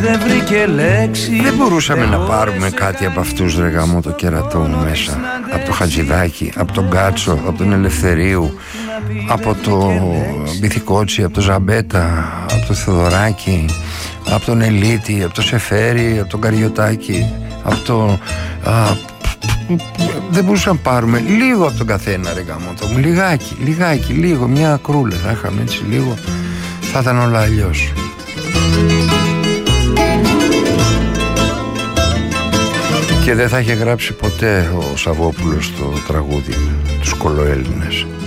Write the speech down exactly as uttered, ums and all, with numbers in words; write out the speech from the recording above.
Δεν βρήκε λέξη. Δεν μπορούσαμε να πάρουμε κάτι από αυτούς, ρε γάμο, το κερατό μου μέσα. Από το Χατζηδάκι, από τον Κάτσο, από τον Ελευθερίου, από το Μπιθικότσι, από το Ζαμπέτα, από το Θεοδωράκι, από τον Ελίτη, από το Σεφέρι, από τον Καριωτάκη, από το... Α, δεν μπορούσαμε να πάρουμε λίγο από τον καθένα, ρε γάμο το μου. Λιγάκι, λιγάκι, λίγο, μια ακρούλα. Θα είχαμε έτσι λίγο, θα ήταν όλα αλλιώς. Και δεν θα είχε γράψει ποτέ ο Σαββόπουλος το τραγούδι τους Κολοέλληνες.